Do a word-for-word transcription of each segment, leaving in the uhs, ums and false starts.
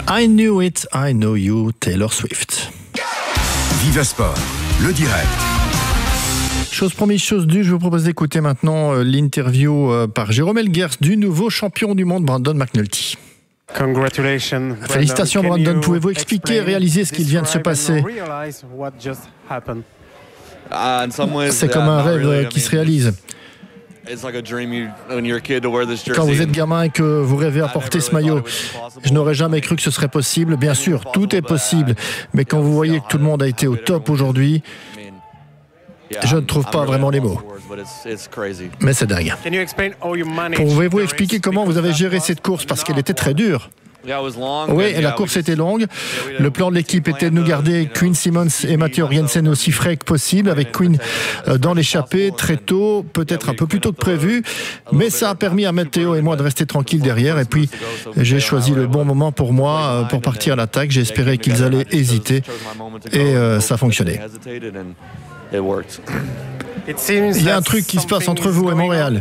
I Knew It, I Know You, Taylor Swift. Viva Sport, le direct. Chose promise, chose due, je vous propose d'écouter maintenant euh, l'interview euh, par Jérôme Elguers du nouveau champion du monde, Brandon McNulty. Congratulations, Félicitations Brandon, pouvez-vous expliquer et réaliser ce qui vient de se passer? C'est comme un rêve qui se réalise. Quand vous êtes gamin et que vous rêvez à porter ce maillot, je n'aurais jamais cru que ce serait possible. Bien sûr, tout est possible, mais quand vous voyez que tout le monde a été au top aujourd'hui, je ne trouve pas vraiment les mots. Mais c'est dingue. Pouvez-vous expliquer comment vous avez géré cette course, parce qu'elle était très dure? Oui, et la course était longue. Le plan de l'équipe était de nous garder Quinn Simmons et Mathieu Jensen aussi frais que possible, avec Quinn dans l'échappée très tôt, peut-être un peu plus tôt que prévu, mais ça a permis à Matteo et moi de rester tranquilles derrière. Et puis j'ai choisi le bon moment pour moi pour partir à l'attaque. J'ai espéré qu'ils allaient hésiter et euh, ça a fonctionné. Il y a un truc qui se passe entre vous et Montréal.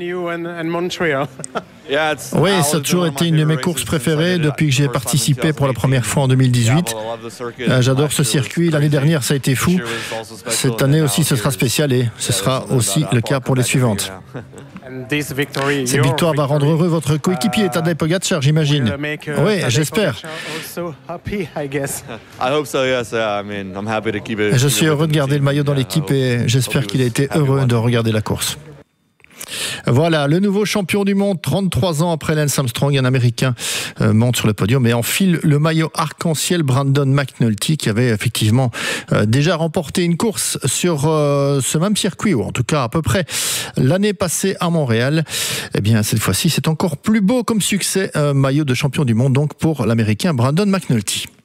Oui, ça a toujours été une de mes courses préférées depuis que j'ai participé pour la première fois en deux mille dix-huit. J'adore ce circuit. L'année dernière, ça a été fou. Cette année aussi, ce sera spécial et ce sera aussi le cas pour les suivantes. Cette victoire va rendre heureux votre coéquipier Tadej Pogačar, j'imagine. Oui, j'espère. Je suis heureux de garder le maillot dans l'équipe et j'espère qu'il a été heureux de regarder la course. Voilà, le nouveau champion du monde, trente-trois ans après Lance Armstrong, un Américain euh, monte sur le podium et enfile le maillot arc-en-ciel Brandon McNulty, qui avait effectivement euh, déjà remporté une course sur euh, ce même circuit, ou en tout cas à peu près l'année passée à Montréal. Eh bien, cette fois-ci, c'est encore plus beau comme succès, euh, maillot de champion du monde donc pour l'Américain Brandon McNulty.